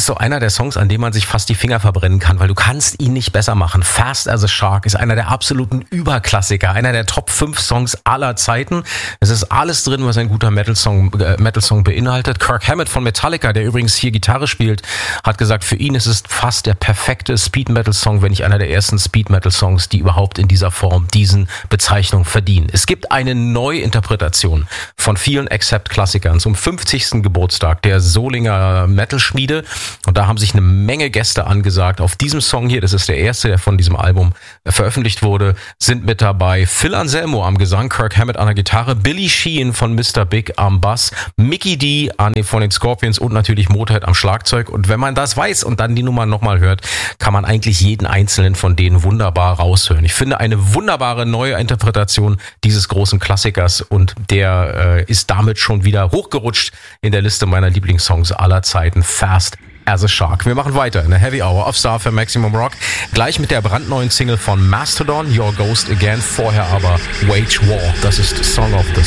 so einer der Songs, an dem man sich fast die Finger verbrennen kann, weil du kannst ihn nicht besser machen. Fast as a Shark ist einer der absoluten Überklassiker, einer der Top 5 Songs aller Zeiten. Es ist alles drin, was ein guter Metal-Song beinhaltet. Kirk Hammett von Metallica, der übrigens hier Gitarre spielt, hat gesagt, für ihn ist es fast der perfekte Speed-Metal-Song, wenn nicht einer der ersten Speed-Metal-Songs, die überhaupt in dieser Form diesen Bezeichnung verdienen. Es gibt eine Neuinterpretation von vielen Accept-Klassikern zum 50. Geburtstag der Solinger Metal-Schmiede. Und da haben sich eine Menge Gäste angesagt. Auf diesem Song hier, das ist der erste, der von diesem Album veröffentlicht wurde, sind mit dabei Phil Anselmo am Gesang, Kirk Hammett an der Gitarre, Billy Sheehan von Mr. Big am Bass, Mikkey Dee von den Scorpions und natürlich Motorhead am Schlagzeug. Und wenn man das weiß und dann die Nummer nochmal hört, kann man eigentlich jeden einzelnen von denen wunderbar raushören. Ich finde eine wunderbare neue Interpretation dieses großen Klassikers und der ist damit schon wieder hochgerutscht in der Liste meiner Lieblingssongs aller Zeiten. Fast as a Shark. Wir machen weiter in der Heavy Hour auf Star für Maximum Rock. Gleich mit der brandneuen Single von Mastodon, Your Ghost Again. Vorher aber Wage War. Das ist Song of the